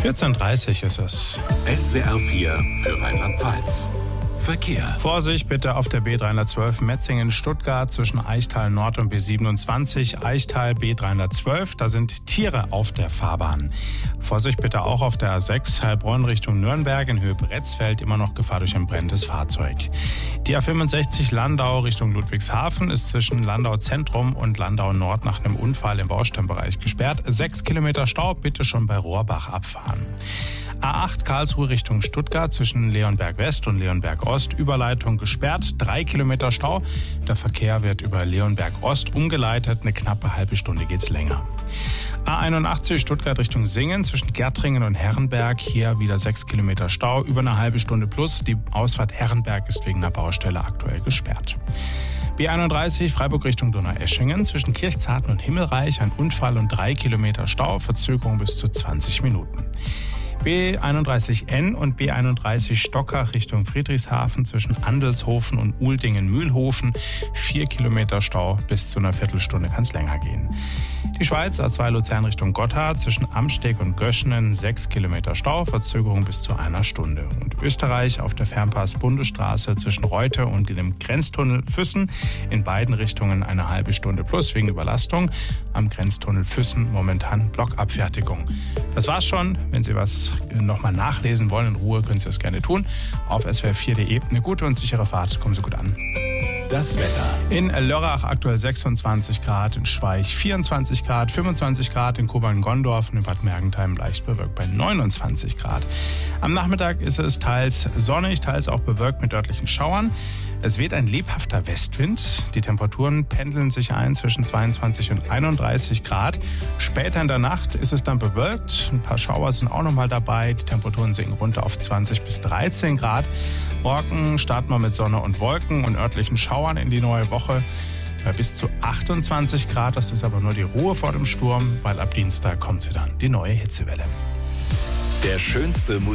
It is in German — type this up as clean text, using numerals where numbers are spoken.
14:30 ist es. SWR 4 für Rheinland-Pfalz. Verkehr. Vorsicht bitte auf der B312 Metzingen-Stuttgart zwischen Eichtal Nord und B27. Eichtal B312, da sind Tiere auf der Fahrbahn. Vorsicht bitte auch auf der A6 Heilbronn Richtung Nürnberg in Höhe Bretzfeld, immer noch Gefahr durch ein brennendes Fahrzeug. Die A65 Landau Richtung Ludwigshafen ist zwischen Landau Zentrum und Landau Nord nach einem Unfall im Baustellenbereich gesperrt. 6 Kilometer Stau, bitte schon bei Rohrbach abfahren. A8 Karlsruhe Richtung Stuttgart zwischen Leonberg West und Leonberg Ost, Überleitung gesperrt, 3 Kilometer Stau. Der Verkehr wird über Leonberg Ost umgeleitet, eine knappe halbe Stunde geht's länger. A81 Stuttgart Richtung Singen zwischen Gärtringen und Herrenberg, hier wieder 6 Kilometer Stau, über eine halbe Stunde plus. Die Ausfahrt Herrenberg ist wegen einer Baustelle aktuell gesperrt. B31 Freiburg Richtung Donaueschingen zwischen Kirchzarten und Himmelreich, ein Unfall und 3 Kilometer Stau, Verzögerung bis zu 20 Minuten. B31N und B31 Stockach Richtung Friedrichshafen zwischen Andelshofen und Uldingen-Mühlhofen. 4 Kilometer Stau, bis zu einer Viertelstunde kann es länger gehen. Die Schweiz A2 Luzern Richtung Gotthard zwischen Amsteg und Göschenen 6 Kilometer Stau, Verzögerung bis zu einer Stunde. Und Österreich auf der Fernpass-Bundesstraße zwischen Reute und dem Grenztunnel Füssen in beiden Richtungen eine halbe Stunde plus wegen Überlastung. Am Grenztunnel Füssen momentan Blockabfertigung. Das war's schon. Wenn Sie was nochmal nachlesen wollen in Ruhe, können Sie das gerne tun. Auf swr4.de. Eine gute und sichere Fahrt. Kommen Sie gut an. Das Wetter. In Lörrach aktuell 26 Grad, in Schweich 24 Grad, 25 Grad in Koblenz-Gondorf und in Bad Mergentheim leicht bewölkt bei 29 Grad. Am Nachmittag ist es teils sonnig, teils auch bewölkt mit örtlichen Schauern. Es weht ein lebhafter Westwind. Die Temperaturen pendeln sich ein zwischen 22 und 31 Grad. Später in der Nacht ist es dann bewölkt. Ein paar Schauer sind auch nochmal dabei. Die Temperaturen sinken runter auf 20 bis 13 Grad. Morgen starten wir mit Sonne und Wolken und örtlichen Schauern in die neue Woche. Bei bis zu 28 Grad. Das ist aber nur die Ruhe vor dem Sturm, weil ab Dienstag kommt sie dann, die neue Hitzewelle. Der schönste